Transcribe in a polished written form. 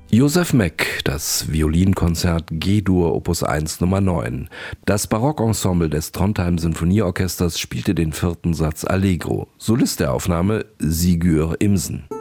Joseph Meck, das Violinkonzert G-Dur Opus 1 Nummer 9. Das Barockensemble des Trondheim Sinfonieorchesters spielte den vierten Satz Allegro. Solist der Aufnahme Sigurd Imsen.